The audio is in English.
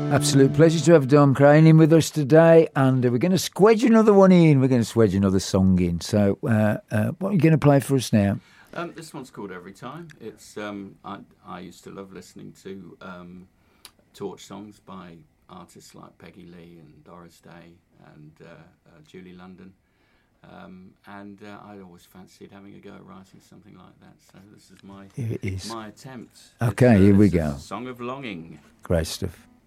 Absolute pleasure to have Dom Crane in with us today, and we're going to squedge another one in. We're going to squedge another song in. So, what are you going to play for us now? This one's called Every Time. It's I used to love listening to torch songs by artists like Peggy Lee and Doris Day and Julie London. And I always fancied having a go at writing something like that. So this is my attempt. Okay, here we go. Song of Longing. Great stuff.